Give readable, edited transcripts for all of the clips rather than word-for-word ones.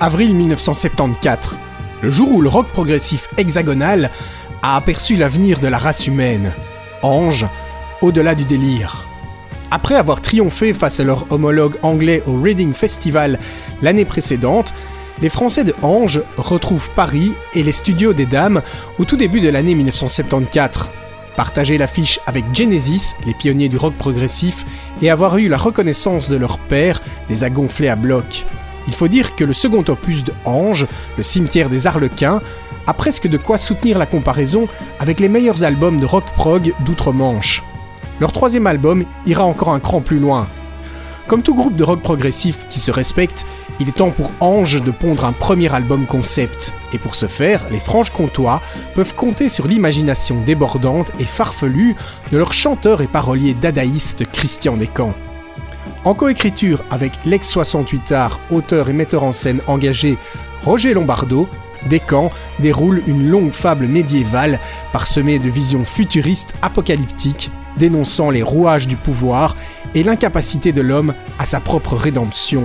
Avril 1974, le jour où le rock progressif hexagonal a aperçu l'avenir de la race humaine. Ange, au-delà du délire. Après avoir triomphé face à leur homologue anglais au Reading Festival l'année précédente, les Français de Ange retrouvent Paris et les studios des Dames au tout début de l'année 1974. Partager l'affiche avec Genesis, les pionniers du rock progressif, et avoir eu la reconnaissance de leur père les a gonflés à bloc. Il faut dire que le second opus de Ange, Le cimetière des Arlequins, a presque de quoi soutenir la comparaison avec les meilleurs albums de rock prog d'outre-Manche. Leur troisième album ira encore un cran plus loin. Comme tout groupe de rock progressif qui se respecte, il est temps pour Ange de pondre un premier album concept. Et pour ce faire, les Franche-Comtois peuvent compter sur l'imagination débordante et farfelue de leur chanteur et parolier dadaïste Christian Descamps. En coécriture avec l'ex-68ard, auteur et metteur en scène engagé Roger Lombardo, Descamps déroule une longue fable médiévale parsemée de visions futuristes apocalyptiques dénonçant les rouages du pouvoir et l'incapacité de l'homme à sa propre rédemption.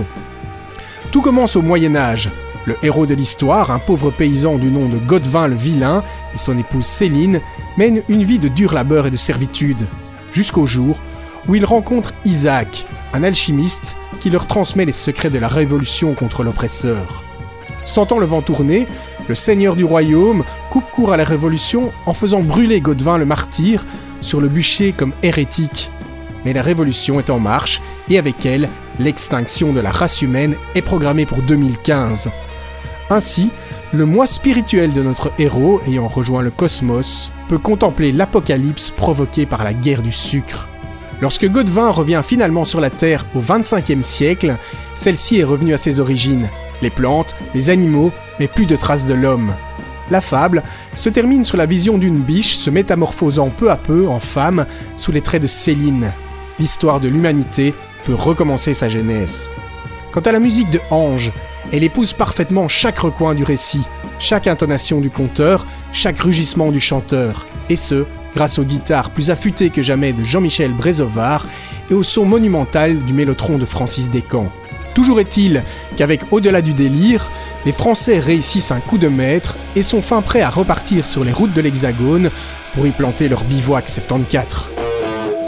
Tout commence au Moyen-Âge. Le héros de l'histoire, un pauvre paysan du nom de Godevin le Vilain et son épouse Céline, mènent une vie de dur labeur et de servitude, jusqu'au jour où ils rencontrent Isaac, un alchimiste qui leur transmet les secrets de la révolution contre l'oppresseur. Sentant le vent tourner, le seigneur du royaume coupe court à la révolution en faisant brûler Godevin le martyr sur le bûcher comme hérétique. Mais la révolution est en marche et avec elle, l'extinction de la race humaine est programmée pour 2015. Ainsi, le moi spirituel de notre héros, ayant rejoint le cosmos, peut contempler l'apocalypse provoquée par la guerre du sucre. Lorsque Godevin revient finalement sur la Terre au XXVe siècle, celle-ci est revenue à ses origines. Les plantes, les animaux, mais plus de traces de l'homme. La fable se termine sur la vision d'une biche se métamorphosant peu à peu en femme sous les traits de Céline. L'histoire de l'humanité peut recommencer sa genèse. Quant à la musique de Ange, elle épouse parfaitement chaque recoin du récit, chaque intonation du conteur, chaque rugissement du chanteur, et ce, grâce aux guitares plus affûtées que jamais de Jean-Michel Brézovard et au son monumental du mélotron de Francis Descamps. Toujours est-il qu'avec Au-delà du délire, les Français réussissent un coup de maître et sont fin prêts à repartir sur les routes de l'Hexagone pour y planter leur bivouac 74.